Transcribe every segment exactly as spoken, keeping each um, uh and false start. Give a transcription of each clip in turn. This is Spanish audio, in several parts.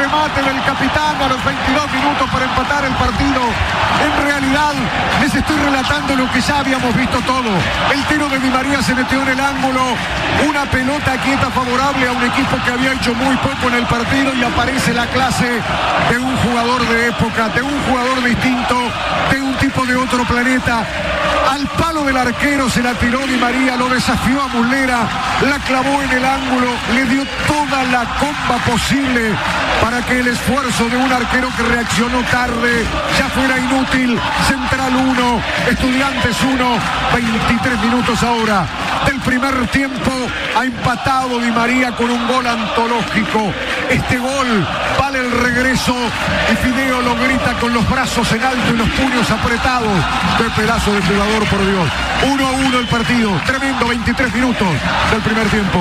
remate del capitán a los veintidós minutos para empatar el partido. En realidad les estoy relatando lo que ya habíamos visto todo. El tiro de Di María se metió en el ángulo, una pelota quieta favorable a un equipo que había hecho muy poco en el partido, y aparece la clase de un jugador de época, de un jugador distinto, de un tipo de otro planeta. Al palo del arquero se la tiró Di María, lo desafió a Muslera, la clavó en el ángulo, le dio toda la comba posible para que el esfuerzo de un arquero que reaccionó tarde ya fuera inútil. Central uno, Estudiantes uno, veintitrés minutos ahora del primer tiempo. Ha empatado Di María con un gol antológico. Este gol vale el regreso y Fideo lo grita con los brazos en alto y los puños apretados. ¡Qué pedazo de jugador, por Dios! uno a uno el partido. Tremendo, veintitrés minutos del primer tiempo.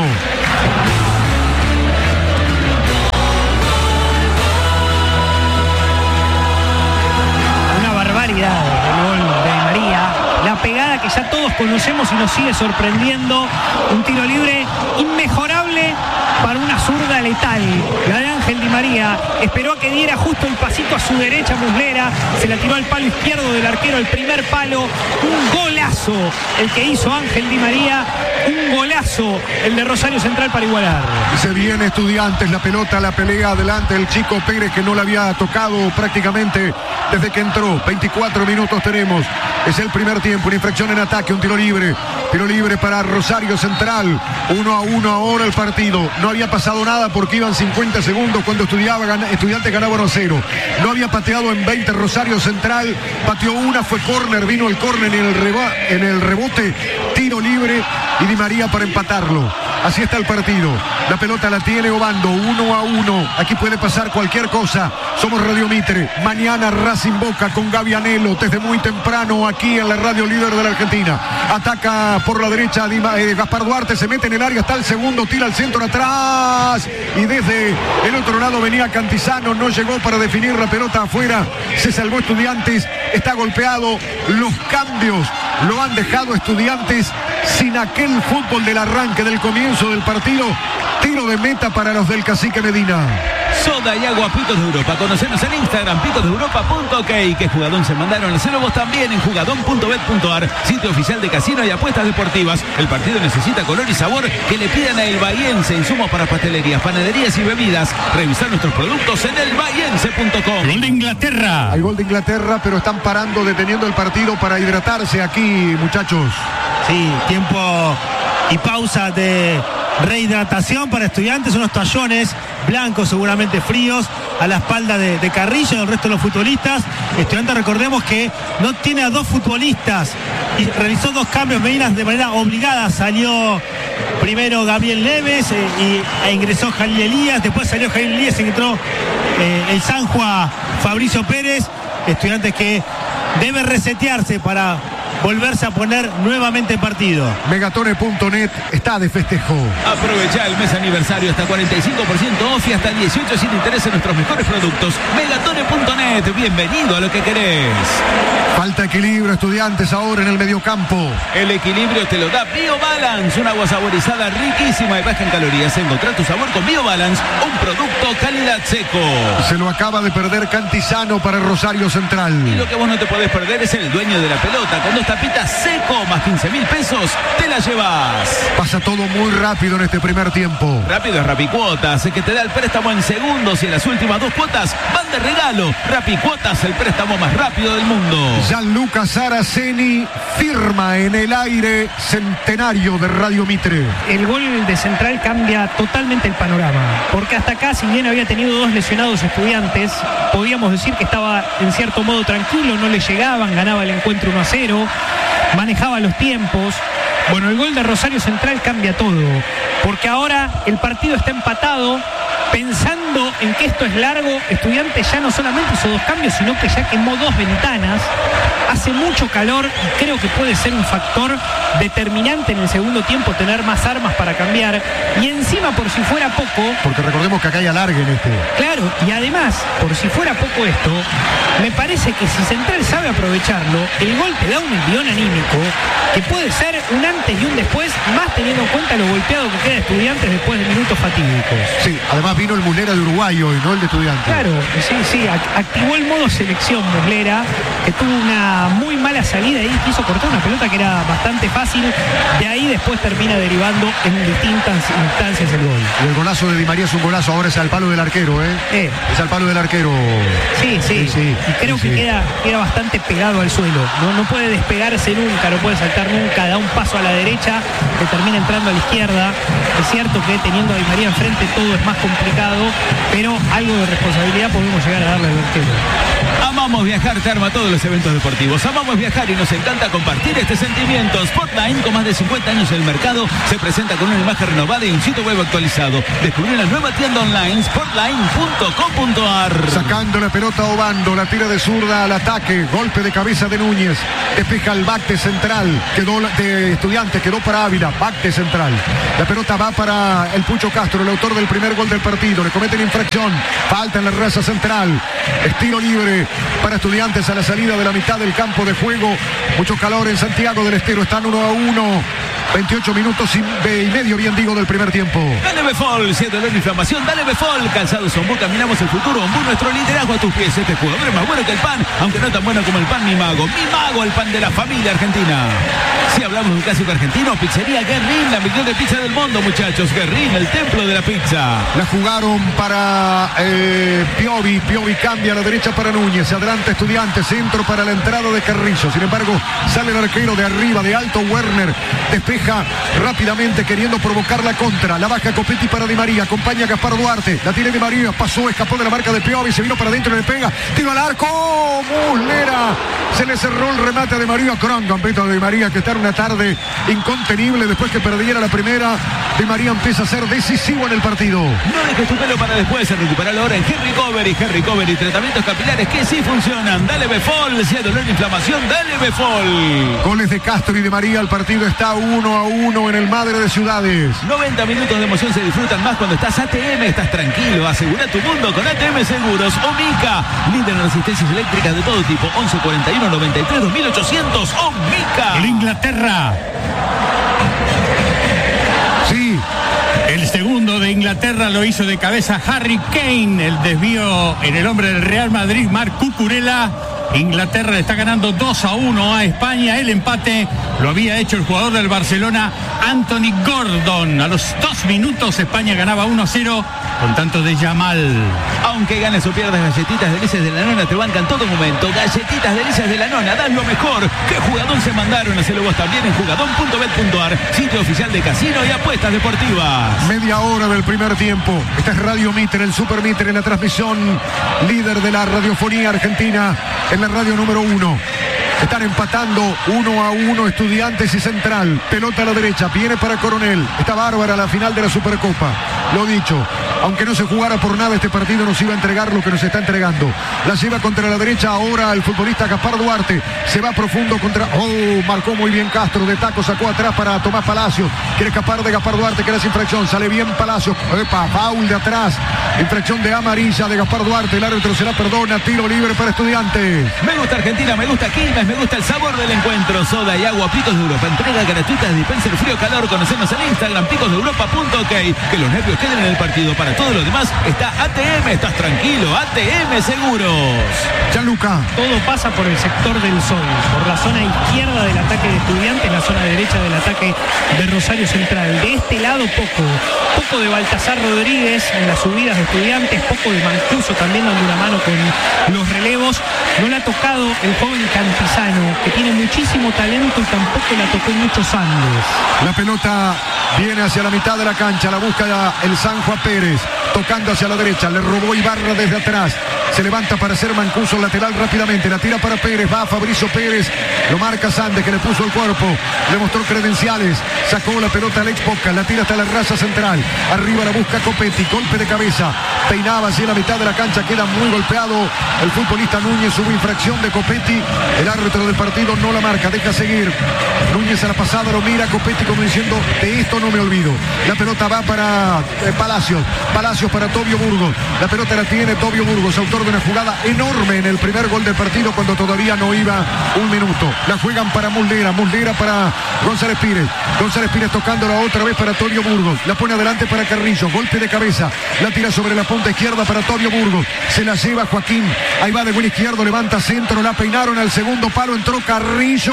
Una barbaridad el gol de Di María. La pegada que ya todos conocemos y nos sigue sorprendiendo. Un tiro libre inmejorable para una zurda letal. La de Ángel Di María. Esperó a que diera justo el pasito a su derecha Muslera. Se la tiró al palo izquierdo del arquero, el primer palo. Un golazo el que hizo Ángel Di María. Un golazo el de Rosario Central para igualar. Se viene Estudiantes, la pelota, la pelea adelante el Chico Pérez, que no la había tocado prácticamente desde que entró. veinticuatro minutos tenemos. Es el primer tiempo, una infracción en ataque, un tiro libre. Tiro libre para Rosario Central. uno a uno ahora el partido. No había pasado nada porque iban cincuenta segundos cuando estudiaba, Estudiantes ganaba uno a cero. No había pateado en veinte Rosario Central. Pateó una, fue córner, vino el córner en el, reba, en el rebote. Tiro libre y Di María para empatarlo. Así está el partido. La pelota la tiene Obando, uno a uno. Aquí puede pasar cualquier cosa. Somos Radio Mitre. Mañana Racing Boca con Gaby Anelo desde muy temprano aquí en la radio líder de la Argentina. Ataca por la derecha Dima, eh, Gaspar Duarte, se mete en el área, está el segundo, tira al centro atrás. Y desde el otro lado venía Cantizano, no llegó para definir la pelota afuera. Se salvó Estudiantes, está golpeado. Los cambios lo han dejado Estudiantes sin aquel fútbol del arranque, del comienzo del partido. Tiro de meta para los del Cacique Medina. Soda y agua Pitos de Europa. Conocenos en Instagram, pitos de europa punto ok. Que jugadón se mandaron. Hacelo vos también en jugadón punto bet punto ar, sitio oficial de casino y apuestas deportivas. El partido necesita color y sabor que le pidan a El Bahiense. Insumos para pastelerías, panaderías y bebidas. Revisar nuestros productos en el bahiense punto com. Gol de Inglaterra. Hay gol de Inglaterra, pero están parando, deteniendo el partido para hidratarse aquí, muchachos. Sí, tiempo y pausa de rehidratación para Estudiantes, unos tallones blancos seguramente fríos a la espalda de, de Carrillo y del resto de los futbolistas. Estudiantes, recordemos que no tiene a dos futbolistas y realizó dos cambios Medina de manera obligada. Salió primero Gabriel Neves eh, y, e ingresó Jalil Elías, después salió Jalil Elías y entró eh, el Sanjua Fabricio Pérez. Estudiantes que debe resetearse para volverse a poner nuevamente en partido. Megatone punto net está de festejo. Aprovecha el mes aniversario hasta cuarenta y cinco por ciento off y hasta dieciocho sin interés en nuestros mejores productos. Megatone punto net, bienvenido a lo que querés. Falta equilibrio, Estudiantes ahora en el mediocampo. El equilibrio te lo da BioBalance, un agua saborizada riquísima y baja en calorías. Encontrá tu sabor con BioBalance, un producto calidad seco. Se lo acaba de perder Cantizano para Rosario Central. Y lo que vos no te podés perder es el dueño de la pelota. Con dos tapitas seco más quince mil pesos, te la llevas. Pasa todo muy rápido en este primer tiempo. Rápido es Rapicuotas, el que te da el préstamo en segundos y en las últimas dos cuotas van de regalo. Rapicuotas, el préstamo más rápido del mundo. Gianluca Saraceni firma en el aire centenario de Radio Mitre. El gol de Central cambia totalmente el panorama, porque hasta acá, si bien había tenido dos lesionados Estudiantes, podíamos decir que estaba en cierto modo tranquilo, no le llegaban, ganaba el encuentro uno a cero, manejaba los tiempos. Bueno, el gol de Rosario Central cambia todo, porque ahora el partido está empatado. Pensando en que esto es largo, Estudiantes ya no solamente hizo dos cambios, sino que ya quemó dos ventanas. Hace mucho calor y creo que puede ser un factor determinante en el segundo tiempo tener más armas para cambiar. Y encima, por si fuera poco... Porque recordemos que acá hay alargue en este. Claro, y además, por si fuera poco esto, me parece que si Central sabe aprovecharlo, el gol te da un envión anímico que puede ser un antes y un después, más teniendo en cuenta lo golpeado que queda Estudiantes después de minutos fatídicos. Sí, además vino el Muslera de Uruguay hoy, ¿no? El de Estudiantes. Claro, sí, sí, activó el modo selección Muslera, que tuvo una muy mala salida y quiso cortar una pelota que era bastante fácil. De ahí después termina derivando en distintas instancias el gol. Y el golazo de Di María es un golazo, ahora es al palo del arquero, ¿eh? eh. Es al palo del arquero. Sí, sí, sí, sí. Y creo sí, que sí. Queda, queda bastante pegado al suelo. No, no puede despegarse nunca, no puede saltar nunca, da un paso a la derecha, que termina entrando a la izquierda. Es cierto que teniendo a Di María enfrente todo es más complicado, pero algo de responsabilidad podemos llegar a darle al arquero. Amamos viajar, te arma todos los eventos deportivos. Amamos viajar y nos encanta compartir este sentimiento. Spotline, con más de cincuenta años en el mercado, se presenta con una imagen renovada y un sitio web actualizado. Descubrí la nueva tienda online, spotline punto com punto a r. Sacando la pelota Obando, la tira de zurda al ataque, golpe de cabeza de Núñez, despeja el back de central, quedó de Estudiantes, quedó para Ávila, back de central. La pelota va para el Pucho Castro, el autor del primer gol del partido. Le cometen infracción, falta en la raza central, estilo libre para Estudiantes a la salida de la mitad del campo de juego. Mucho calor en Santiago del Estero, están uno a uno. veintiocho minutos y, y medio, bien digo, del primer tiempo. Dale Befol, si es dolor e inflamación, dale Befol. Calzados Ombú, caminamos el futuro. Ombú, nuestro liderazgo a tus pies. Este jugador es más bueno que el pan, aunque no tan bueno como el pan Mi Mago. Mi Mago, el pan de la familia argentina. Si hablamos de un clásico argentino, pizzería Guerrín, la mejor de pizza del mundo, muchachos. Guerrín, el templo de la pizza. La jugaron para eh, Piovi. Piovi cambia a la derecha para Núñez. Adelante Estudiantes, centro para la entrada de Carrillo. Sin embargo, sale el arquero de arriba, de alto, Werner. Despeja rápidamente queriendo provocar la contra. La baja Copetti para Di María. Acompaña a Gaspar Duarte. La tiene Di María. Pasó, escapó de la marca de Piovi. Se vino para adentro y le pega. Tiro al arco. Muslera. Se le cerró el remate a Di María. Gran gambeta de Di María, que está en una tarde incontenible. Después que perdiera la primera, Di María empieza a ser decisivo en el partido. No dejes tu pelo para después. Recuperarlo ahora en Henry Recovery. Henry Recovery. Tratamientos capilares que sí funcionan. Dale Befol. Si hay dolor e inflamación, dale Befol. Goles de Castro y Di María. El partido está uno a uno en el Madre de Ciudades. noventa minutos de emoción se disfrutan más cuando estás A T M. Estás tranquilo. Asegura tu mundo con A T M Seguros. Omica. Líder en resistencias eléctricas de todo tipo. once cuarenta y uno noventa y tres dos mil ochocientos. Omica. El Inglaterra. Sí. El segundo de Inglaterra lo hizo de cabeza Harry Kane. El desvío en el hombre del Real Madrid, Marc Cucurella. Inglaterra le está ganando dos a uno a España. El empate lo había hecho el jugador del Barcelona, Anthony Gordon. A los dos minutos España ganaba uno a cero con tanto de Yamal. Aunque ganes o pierdas, Galletitas Delicias de la Nona te bancan todo momento. Galletitas Delicias de la Nona, dan lo mejor. ¿Qué jugadón se mandaron? Hacelo vos también en jugadón punto bet punto a r, sitio oficial de casino y apuestas deportivas. Media hora del primer tiempo. Esta es Radio Mitre, el Super Mitre, en la transmisión líder de la radiofonía argentina, en la radio número uno. Están empatando uno a uno Estudiantes y Central. Pelota a la derecha, viene para Coronel. Está bárbara la final de la Supercopa. Lo dicho, aunque no se jugara por nada, este partido nos iba a entregar lo que nos está entregando. La lleva contra la derecha ahora el futbolista Gaspar Duarte. Se va profundo contra... Oh, marcó muy bien Castro. De taco sacó atrás para Tomás Palacios. Quiere escapar de Gaspar Duarte, que era sin infracción. Sale bien Palacios. Epa, foul de atrás. Infracción de amarilla de Gaspar Duarte. El árbitro se la perdona. Tiro libre para Estudiantes. Me gusta Argentina, me gusta Quilmes, me gusta el sabor del encuentro. Soda y agua Picos de Europa. Entrega gratuita de dispenser frío-calor. Conocemos en Instagram, picos de europa punto ok. Que los nervios queden en el partido. Para todo lo demás está A T M. Estás tranquilo. A T M Seguros. Gianluca. Todo pasa por el sector del sol, por la zona izquierda del ataque de Estudiantes, la zona derecha del ataque de Rosario Central. De este lado poco. Poco de Baltasar Rodríguez en las subidas de Estudiantes, poco de Mancuso también dando una mano con los relevos. No le ha tocado el joven Cantizano, que tiene muchísimo talento y tampoco la tocó mucho Sandes. La pelota viene hacia la mitad de la cancha, la busca el San Juan Pérez, tocando hacia la derecha, le robó Ibarra desde atrás. Se levanta para hacer Mancuso lateral rápidamente, la tira para Pérez, va Fabricio Pérez, lo marca Sandes, que le puso el cuerpo, le mostró credenciales, sacó la pelota Alex Poca, la tira hasta la raza central, arriba la busca Copetti, golpe de cabeza, peinaba hacia la mitad de la cancha, queda muy golpeado el futbolista Núñez, hubo infracción de Copetti, el árbitro del partido no la marca, deja seguir, Núñez a la pasada lo mira Copetti como diciendo, de esto no me olvido, la pelota va para eh, Palacios, Palacios para Tobio Burgos, la pelota la tiene Tobio Burgos, autor de una jugada enorme en el primer gol del partido cuando todavía no iba un minuto. La juegan para Muslera, Muslera para González Pires. González Pires tocándola otra vez para Tobio Burgos. La pone adelante para Carrillo. Golpe de cabeza. La tira sobre la punta izquierda para Tobio Burgos. Se la lleva Joaquín. Ahí va de buen izquierdo. Levanta centro. La peinaron al segundo palo. Entró Carrillo.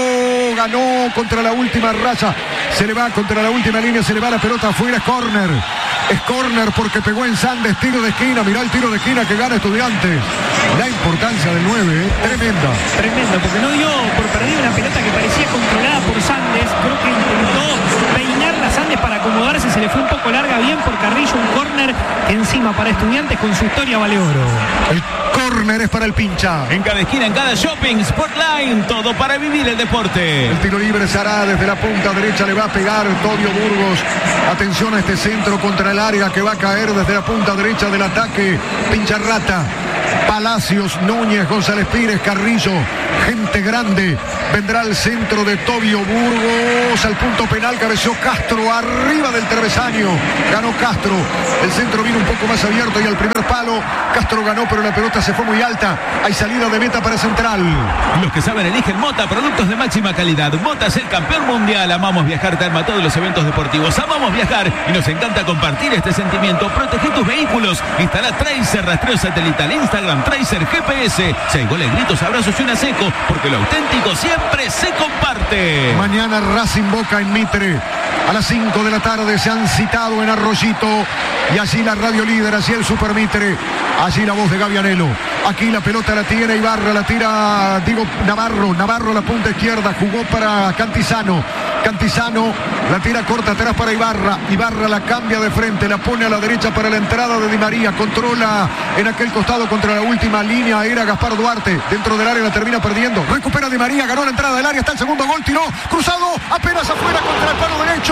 Ganó contra la última raya. Se le va contra la última línea. Se le va la pelota afuera. Es córner. Es córner porque pegó en Sandes. Tiro de esquina. Mirá el tiro de esquina que gana Estudiantes. La importancia del nueve. ¿eh? Tremenda. Tremenda. Porque no dio por perdida una pelota que parecía controlada por Sandes. Creo que intentó peinar la Sandes para acomodarse. Se le fue un poco larga. Bien por Carrillo. Un córner que encima para Estudiantes con su historia vale oro. El córner es para el pincha. En cada esquina, en cada shopping, Sportline, todo para vivir el deporte. El tiro libre se hará desde la punta derecha, le va a pegar Tobio Burgos. Atención a este centro contra el área que va a caer desde la punta derecha del ataque. Pincharrata, Palacios, Núñez, González Pires, Carrillo, gente grande. Vendrá al centro de Tobio Burgos, al punto penal, cabeció Castro, arriba del travesaño. Ganó Castro, el centro vino un poco más abierto y al primer palo Castro ganó, pero la pelota se fue muy alta. Hay salida de meta para Central. Los que saben eligen Mota, productos de máxima calidad. Mota es el campeón mundial. Amamos viajar, te arma todos los eventos deportivos. Amamos viajar y nos encanta compartir este sentimiento. Protege tus vehículos. Instala Tracer, rastreo satelital, Instagram, Tracer, G P S. Si hay goles, gritos, abrazos y una seco, porque lo auténtico siempre se comparte. Mañana Racing Boca en Mitre. A las cinco de la tarde se han citado en Arroyito. Y allí la radio líder, allí el Super Mitre. Allí la voz de Gavianelo. Aquí la pelota la tiene Ibarra, la tira, digo, Navarro. Navarro la punta izquierda, jugó para Cantizano. Cantizano la tira corta atrás para Ibarra. Ibarra la cambia de frente, la pone a la derecha para la entrada de Di María. Controla en aquel costado contra la última línea. Era Gaspar Duarte. Dentro del área la termina perdiendo. Recupera Di María, ganó la entrada del área. Está el segundo gol, tiró, cruzado, apenas afuera contra el palo derecho.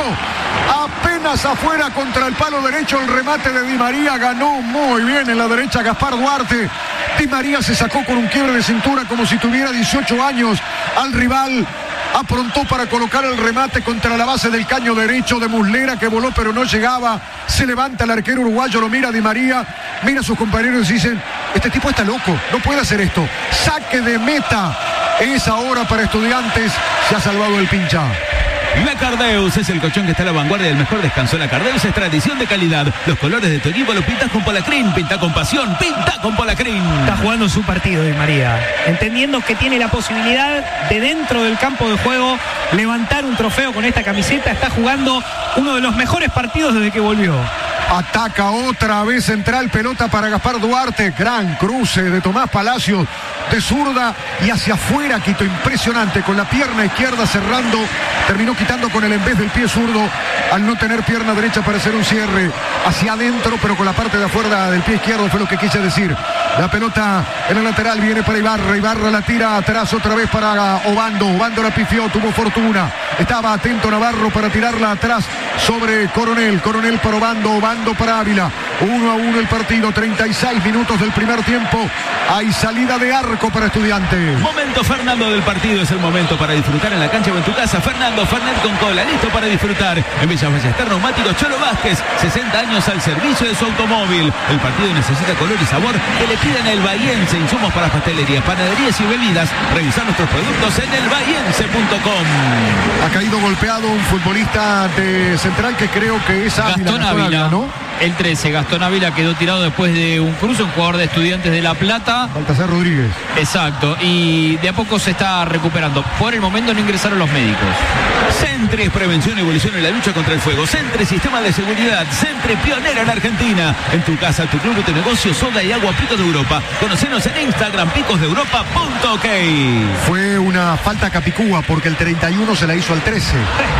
Apenas afuera contra el palo derecho. El remate de Di María, ganó muy bien en la derecha Gaspar Duarte. Di María se sacó con un quiebre de cintura como si tuviera dieciocho años al rival. Aprontó para colocar el remate contra la base del caño derecho de Muslera, que voló pero no llegaba. Se levanta el arquero uruguayo, lo mira Di María, mira a sus compañeros y dicen: este tipo está loco, no puede hacer esto. Saque de meta. Es ahora para Estudiantes. Se ha salvado el pincha. La Cardeus es el colchón que está a la vanguardia del mejor descanso. La Cardeus es tradición de calidad. Los colores de tu equipo los pintas con Polacrin. Pinta con pasión, pinta con Polacrin. Está jugando su partido Di María, entendiendo que tiene la posibilidad de dentro del campo de juego levantar un trofeo con esta camiseta. Está jugando uno de los mejores partidos desde que volvió. Ataca otra vez Central, pelota para Gaspar Duarte. Gran cruce de Tomás Palacios de zurda y hacia afuera, quito impresionante con la pierna izquierda cerrando. Terminó quitando con el en vez del pie zurdo al no tener pierna derecha para hacer un cierre hacia adentro, pero con la parte de afuera del pie izquierdo, fue lo que quise decir. La pelota en el lateral viene para Ibarra. Ibarra la tira atrás otra vez para Obando. Obando la pifió, tuvo fortuna. Estaba atento Navarro para tirarla atrás sobre Coronel. Coronel para Obando, Obando para Ávila. Uno a uno el partido, treinta y seis minutos del primer tiempo. Hay salida de arco para Estudiantes. Momento Fernando del partido, es el momento para disfrutar en la cancha o en tu casa. Fernando Fernet con cola, listo para disfrutar. En Villa Ballester Neumáticos Cholo Vázquez, sesenta años al servicio de su automóvil. El partido necesita color y sabor que le pidan el bahiense. Insumos para pastelería, panaderías y bebidas. Revisar nuestros productos en el bahiense punto com. Ha caído golpeado un futbolista de Central que creo que es Ávila. Gastón Ávila, ¿no? El trece, Gastón Ávila quedó tirado después de un cruce, un jugador de Estudiantes de La Plata. Baltasar Rodríguez. Exacto, y de a poco se está recuperando. Por el momento no ingresaron los médicos. Centres, prevención y evolución en la lucha contra el fuego. Centres, sistema de seguridad. Centres, pionera en Argentina. En tu casa, tu club, tu negocio, soda y agua Picos de Europa. Conocenos en Instagram, picos de europa punto ok. Fue una falta a Capicúa porque el treinta y uno se la hizo al trece.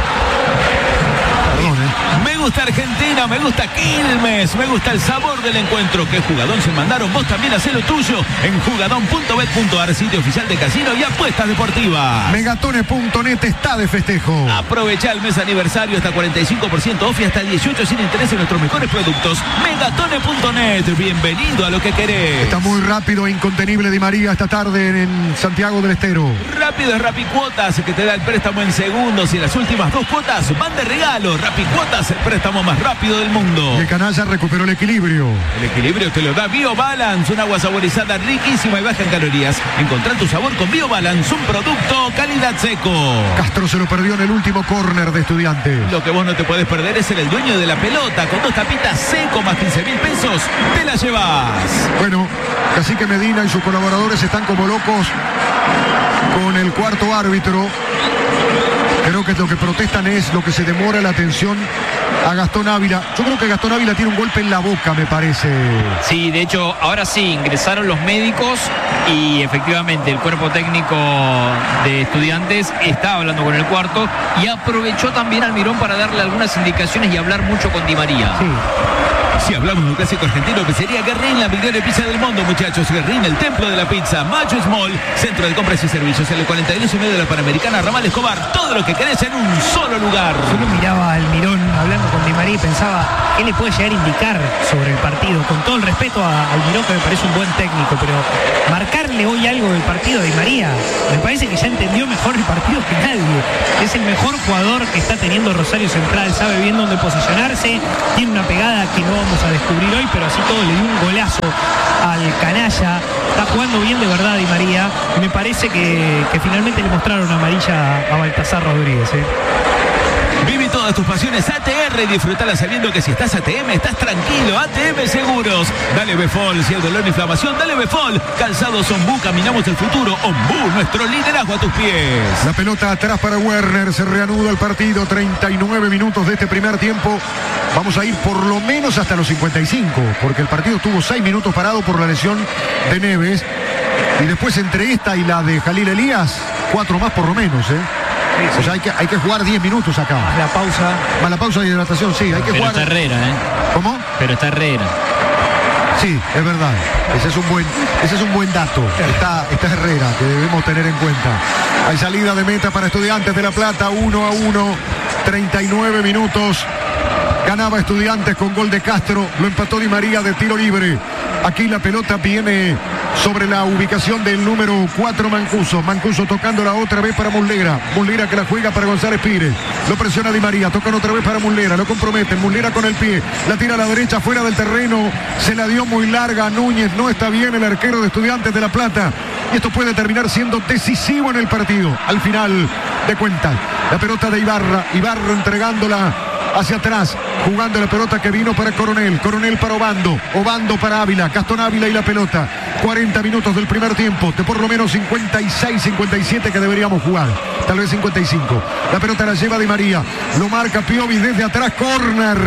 Perdón, ¿eh? Me gusta Argentina, me gusta Quilmes, me gusta el sabor del encuentro. ¿Qué jugadón se mandaron? Vos también hacé lo tuyo en jugadón punto bet punto ar, sitio oficial de casino y apuestas deportivas. Megatones punto net está de festejo. Aprovecha el mes aniversario, hasta cuarenta y cinco por ciento off y hasta dieciocho sin interés en nuestros mejores productos. Megatones punto net, bienvenido a lo que querés. Está muy rápido e incontenible Di María esta tarde en Santiago del Estero. Rápido es Rapicuotas, que te da el préstamo en segundos y las últimas dos cuotas van de regalo. Rapicuotas, el préstamo estamos más rápido del mundo. Y el canalla recuperó el equilibrio. El equilibrio te lo da BioBalance, un agua saborizada riquísima y baja en calorías. Encontrá tu sabor con BioBalance, un producto calidad seco. Castro se lo perdió en el último córner de Estudiantes. Lo que vos no te podés perder es ser el dueño de la pelota. Con dos tapitas seco más quince mil pesos, te la llevas. Bueno, Cacique Medina y sus colaboradores están como locos con el cuarto árbitro. Creo que lo que protestan es lo que se demora la atención a Gastón Ávila. Yo creo que Gastón Ávila tiene un golpe en la boca, me parece. Sí, de hecho, ahora sí, ingresaron los médicos y efectivamente el cuerpo técnico de Estudiantes está hablando con el cuarto y aprovechó también Almirón para darle algunas indicaciones y hablar mucho con Di María. Sí. Si hablamos de un clásico argentino, que sería Guerrín, la mejor pizza del mundo, muchachos. Guerrín, el templo de la pizza. Macho Small, centro de compras y servicios. En el cuarenta y dos y medio de la Panamericana, Ramal Escobar. Todo lo que querés en un solo lugar. Yo lo miraba a Almirón hablando con Di María y pensaba qué le puede llegar a indicar sobre el partido. Con todo el respeto a Almirón, que me parece un buen técnico, pero marcarle hoy algo del partido a Di María, me parece que ya entendió mejor el partido que nadie. Es el mejor jugador que está teniendo Rosario Central. Sabe bien dónde posicionarse. Tiene una pegada que no vamos a descubrir hoy, pero así todo le dio un golazo al canalla. Está jugando bien de verdad Di María. Y me parece que, que finalmente le mostraron amarilla a Baltasar Rodríguez. ¿eh? Vive todas tus pasiones A T R y disfrutala sabiendo que si estás A T M estás tranquilo. A T M Seguros. Dale Befol, si hay dolor o inflamación, dale Befol. Calzados Ombú, caminamos el futuro. Ombú, nuestro liderazgo a tus pies. La pelota atrás para Werner, se reanuda el partido, treinta y nueve minutos de este primer tiempo. Vamos a ir por lo menos hasta los cincuenta y cinco, porque el partido tuvo seis minutos parado por la lesión de Neves. Y después entre esta y la de Jalil Elías, cuatro más por lo menos, ¿eh? Sí, sí. O sea, hay que, hay que jugar diez minutos acá. Más la pausa. Más la pausa de hidratación, sí, hay que Pero jugar. está Herrera, ¿eh? ¿Cómo? Pero está Herrera. Sí, es verdad. Ese es un buen, ese es un buen dato. Está, está Herrera, que debemos tener en cuenta. Hay salida de meta para Estudiantes de La Plata, uno a uno, treinta y nueve minutos. Ganaba Estudiantes con gol de Castro, lo empató Di María de tiro libre. Aquí la pelota viene sobre la ubicación del número cuatro, Mancuso. Mancuso tocándola otra vez para Muslera. Muslera que la juega para González Pires. Lo presiona Di María, tocan otra vez para Muslera. Lo compromete, Muslera con el pie. La tira a la derecha, fuera del terreno. Se la dio muy larga a Núñez. No está bien el arquero de Estudiantes de La Plata. Y esto puede terminar siendo decisivo en el partido. Al final de cuentas, la pelota de Ibarra. Ibarra entregándola hacia atrás, jugando la pelota que vino para Coronel, Coronel para Obando, Obando para Ávila, Gastón Ávila y la pelota. cuarenta minutos del primer tiempo, de por lo menos cincuenta y seis, cincuenta y siete que deberíamos jugar, tal vez cincuenta y cinco. La pelota la lleva Di María, lo marca Piovi desde atrás, córner.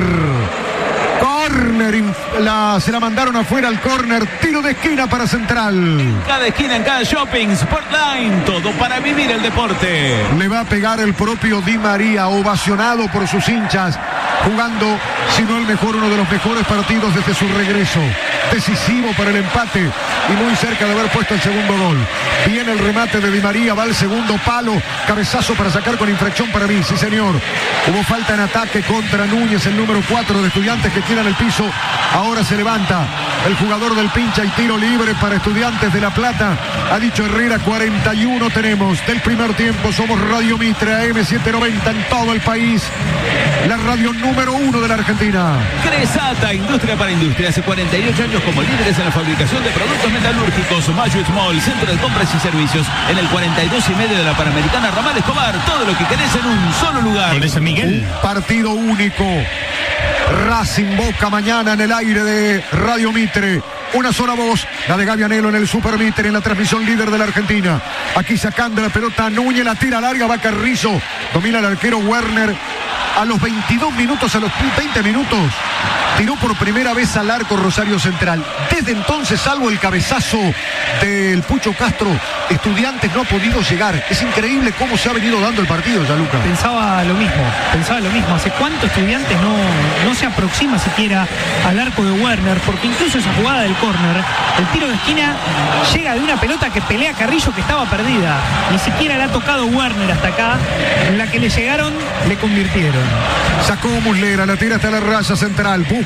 Córner, la, se la mandaron afuera al córner, tiro de esquina para Central. En cada esquina, en cada shopping, Sportline, todo para vivir el deporte. Le va a pegar el propio Di María, ovacionado por sus hinchas, jugando, si no el mejor, uno de los mejores partidos desde su regreso. Decisivo para el empate y muy cerca de haber puesto el segundo gol. Viene el remate de Di María, va al segundo palo, cabezazo para sacar con infracción para mí, sí señor. Hubo falta en ataque contra Núñez, el número cuatro de Estudiantes que queda en el piso. Ahora se levanta el jugador del pincha y tiro libre para Estudiantes de La Plata. Ha dicho Herrera, cuarenta y uno tenemos del primer tiempo. Somos Radio Mitre A M setecientos noventa en todo el país. La radio número uno de la Argentina. Cresata, industria para industria. Hace cuarenta y ocho años como líderes en la fabricación de productos metalúrgicos. Mayo Small, centro de compras y servicios. En el cuarenta y dos y medio de la Panamericana, Ramal Escobar. Todo lo que querés en un solo lugar. Con ese Miguel. Un partido único. Racing Boca mañana en el aire de Radio Mitre. Una sola voz, la de Gavianelo en el Super Mitre, en la transmisión líder de la Argentina. Aquí sacando la pelota Núñez, la tira larga, va Carrizo. Domina el arquero Werner. A los veintidós minutos, a los veinte minutos, tiró por primera vez al arco Rosario Central. Desde entonces, salvo el cabezazo del Pucho Castro, Estudiantes no ha podido llegar. Es increíble cómo se ha venido dando el partido, Gianluca. Pensaba lo mismo, pensaba lo mismo. ¿Hace cuánto Estudiantes no, no se aproxima siquiera al arco de Werner? Porque incluso esa jugada del córner, el tiro de esquina llega de una pelota que pelea Carrillo, que estaba perdida. Ni siquiera le ha tocado Werner hasta acá. En la que le llegaron, le convirtieron. Sacó Muslera, la tira hasta la raya central. Busca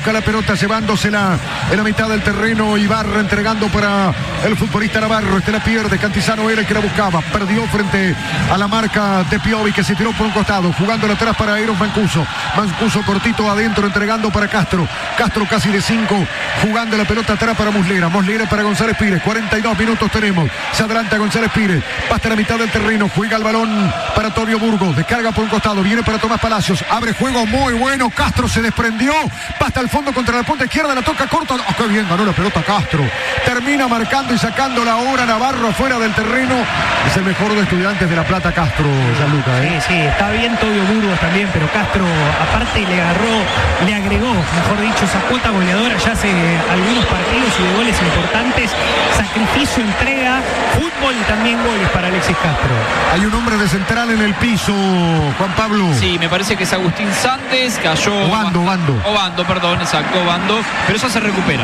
busca la pelota llevándosela en la mitad del terreno. Ibarra entregando para el futbolista Navarro. Este la pierde. Cantizano era el que la buscaba. Perdió frente a la marca de Piovi, que se tiró por un costado. Jugando atrás para Eros Mancuso. Mancuso cortito adentro, entregando para Castro. Castro casi de cinco. Jugando la pelota atrás para Muslera. Muslera para González Pires. cuarenta y dos minutos tenemos. Se adelanta González Pires. Va hasta la mitad del terreno. Juega el balón para Tobio Burgos. Descarga por un costado. Viene para Tomás Palacios. Abre juego muy bueno. Castro se desprendió. Va hasta el fondo contra la punta izquierda. La toca corta. Oh, qué bien ganó la pelota Castro. Termina marcando y sacando la hora Navarro afuera del terreno. Es el mejor de Estudiantes de La Plata, Castro, Gianluca, ¿eh? Sí, sí, está bien Tobio Burgos también, pero Castro aparte le agarró, le agregó, mejor dicho, esa cuota goleadora ya hace algunos partidos y de goles importantes. Sacrificio, entrega, fútbol y también goles para Alexis Castro. Hay un hombre de central en el piso, Juan Pablo. Sí, me parece que es Agustín Santos, cayó... Obando, Obando. Obando, perdón, exacto, Obando, pero eso se recupera.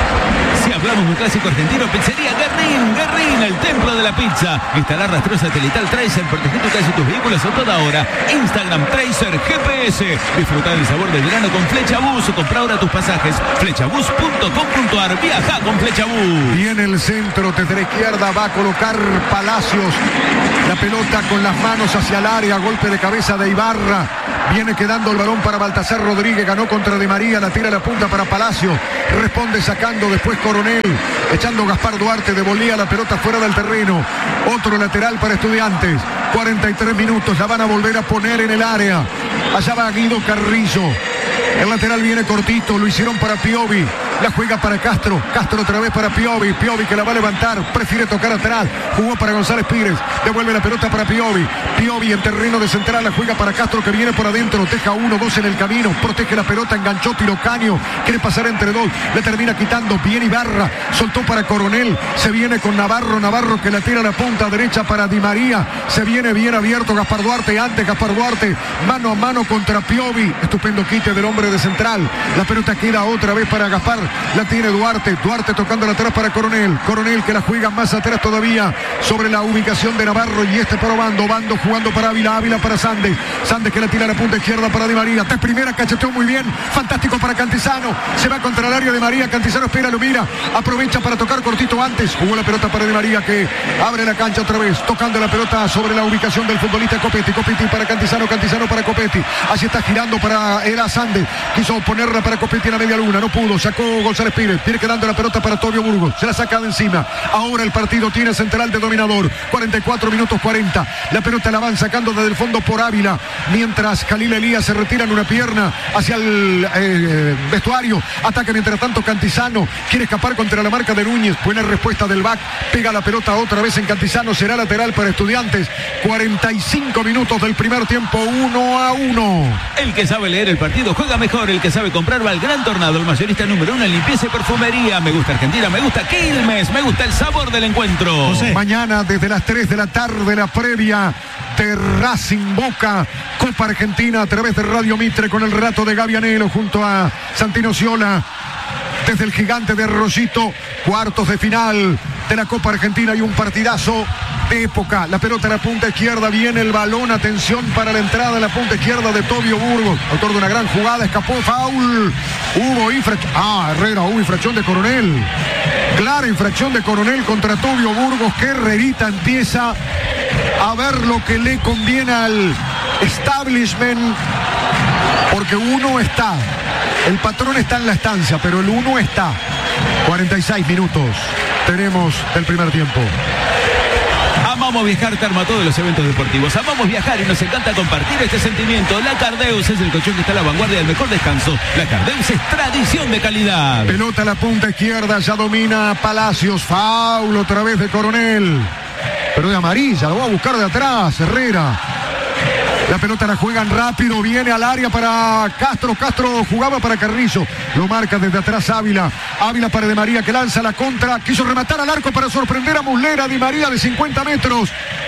Si hablamos de un clásico argentino, pizzería Guerrín, Guerrín, el templo de la pizza. Instalar rastro satelital Tracer, proteger tu casa y tus vehículos a toda hora. Instagram Tracer G P S. Disfruta del sabor del verano con Flecha Bus. Compra ahora tus pasajes. flechabus punto com punto ar. Viaja con Flecha Bus. Viene el centro, desde la izquierda va a colocar Palacios. La pelota con las manos hacia el área, golpe de cabeza de Ibarra. Viene quedando el balón para Baltasar Rodríguez, ganó contra Di María, la tira a la punta para Palacio, responde sacando después Coronel, echando Gaspar Duarte, devolvía la pelota fuera del terreno, otro lateral para Estudiantes, cuarenta y tres minutos, la van a volver a poner en el área, allá va Guido Carrillo, el lateral viene cortito, lo hicieron para Piovi, la juega para Castro, Castro otra vez para Piovi, Piovi que la va a levantar, prefiere tocar atrás, jugó para González Pires, devuelve la pelota para Piovi, Piovi en terreno de central, la juega para Castro que viene por adentro, deja uno, dos en el camino, protege la pelota, enganchó Tirocaño, quiere pasar entre dos, le termina quitando, bien Ibarra, soltó para Coronel, se viene con Navarro, Navarro que la tira a la punta derecha para Di María, se viene bien abierto Gaspar Duarte, antes Gaspar Duarte, mano a mano contra Piovi, estupendo quite del hombre de central, la pelota queda otra vez para Gaspar, la tiene Duarte, Duarte tocando la atrás para Coronel, Coronel que la juega más atrás todavía sobre la ubicación de Navarro y este para Obando, Bando jugando para Ávila, Ávila para Sandes, Sandes que la tira a la punta izquierda para Di María, de primera cacheteó muy bien, fantástico para Cantizano, se va contra el área de María, Cantizano espera, lo mira, aprovecha para tocar cortito antes, jugó la pelota para Di María que abre la cancha otra vez, tocando la pelota sobre la ubicación del futbolista Copetti, Copetti para Cantizano, Cantizano para Copetti, allí está girando para Era Sandes, quiso ponerla para Copetti en la media luna, no pudo, sacó González Pires, viene quedando la pelota para Tobio Burgos, se la saca de encima, ahora el partido tiene central de dominador, cuarenta y cuatro minutos cuarenta, la pelota la van sacando desde el fondo por Ávila, mientras Jalil Elías se retira en una pierna hacia el eh, vestuario, ataca mientras tanto Cantizano, quiere escapar contra la marca de Núñez, buena respuesta del back, pega la pelota otra vez en Cantizano, será lateral para Estudiantes, cuarenta y cinco minutos del primer tiempo, uno a uno. El que sabe leer el partido juega mejor, el que sabe comprar va al Gran Tornado, el mayorista número uno en limpieza y perfumería. Me gusta Argentina, me gusta Quilmes, me gusta el sabor del encuentro. José. Mañana desde las tres de la tarde la previa de Racing Boca, Copa Argentina a través de Radio Mitre con el relato de Gaby Anelo junto a Santino Ciola. Desde el Gigante de Arroyito, cuartos de final de la Copa Argentina y un partidazo de época. La pelota a la punta izquierda, viene el balón, atención para la entrada de la punta izquierda de Tobio Burgos, autor de una gran jugada, escapó, foul, hubo infracción, ah, Herrera, hubo infracción de Coronel, clara infracción de Coronel contra Tobio Burgos, que Herrerita empieza a ver lo que le conviene al establishment, porque uno está, el patrón está en la estancia, pero el uno está. cuarenta y seis minutos tenemos del primer tiempo. Amamos viajar, te arma todos los eventos deportivos. Amamos viajar y nos encanta compartir este sentimiento. La Cardeus es el colchón que está a la vanguardia del mejor descanso. La Cardeus es tradición de calidad. Pelota a la punta izquierda, ya domina Palacios. Faul otra vez de Coronel. Pero de amarilla, lo va a buscar de atrás, Herrera. La pelota la juegan rápido, viene al área para Castro, Castro jugaba para Carrillo, lo marca desde atrás Ávila, Ávila para Di María que lanza la contra, quiso rematar al arco para sorprender a Muslera, Di María de cincuenta metros,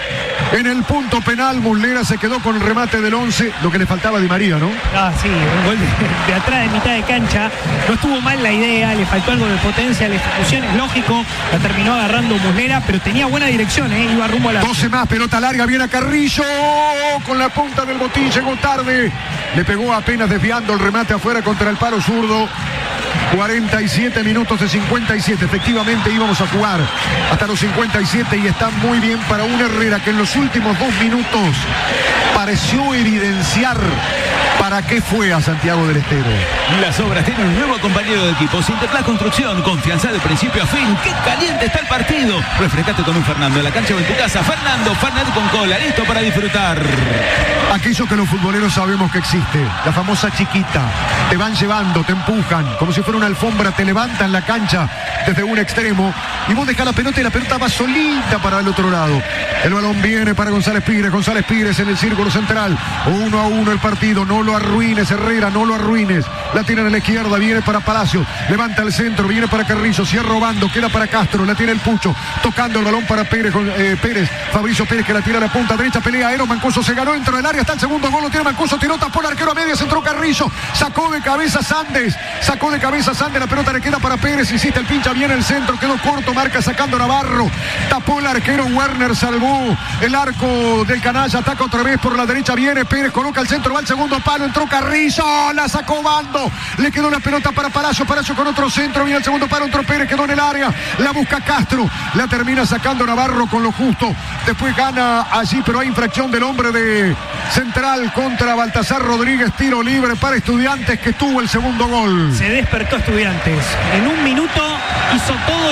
En el punto penal, Muslera se quedó con el remate del once, lo que le faltaba a Di María, ¿no? Ah, sí, un gol de, de atrás de mitad de cancha. No estuvo mal la idea, le faltó algo de potencia, la ejecución es lógico, la terminó agarrando Muslera, pero tenía buena dirección, ¿eh? Iba rumbo a la... doce más, pelota larga, viene a Carrillo, con la punta del botín, llegó tarde, le pegó apenas desviando el remate afuera contra el palo zurdo. cuarenta y siete minutos de cincuenta y siete, efectivamente íbamos a jugar hasta los cincuenta y siete y está muy bien para un Herrera que en los últimos dos minutos pareció evidenciar para qué fue a Santiago del Estero. Las Obras tienen un nuevo compañero de equipo, Sinterplas Construcción, confianza de principio a fin. ¡Qué caliente está el partido! Refrescate con un Fernando en la cancha o en tu casa. Fernando, Fernet con cola, listo para disfrutar. Aquello que los futboleros sabemos que existe, la famosa chiquita. Te van llevando, te empujan, como si fuera una alfombra, te levantan la cancha desde un extremo y vos dejás la pelota y la pelota va solita para el otro lado. El balón viene para González Pires, González Pires en el círculo central. Uno a uno el partido, no lo arruines, Herrera, no lo arruines. La tiran a la izquierda, viene para Palacios, levanta el centro, viene para Carrillo, sigue robando, queda para Castro, la tiene el Pucho, tocando el balón para Pérez, eh, Pérez, Fabricio Pérez que la tira a la punta derecha, pelea Aero, Mancuso se ganó dentro del área, está el segundo gol, lo tiene Mancuso, tiró, tapó el arquero a media, centró Carrillo, sacó de cabeza Sandes, sacó de cabeza Sandes, la pelota le queda para Pérez, insiste el pincha, viene el centro, quedó corto, marca sacando Navarro, tapó el arquero Werner, salvó el arco del canalla, ataca otra vez por la derecha, viene Pérez, coloca el centro, va al segundo palo, entró Carrillo, la sacó Bando, le quedó la pelota para Palacio, Palacio con otro centro, viene el segundo palo, entró Pérez, quedó en el área, la busca Castro, la termina sacando Navarro con lo justo, después gana allí, pero hay infracción del hombre de Central contra Baltasar Rodríguez, tiro libre para Estudiantes que tuvo el segundo gol. Se despertó Estudiantes, en un minuto hizo todo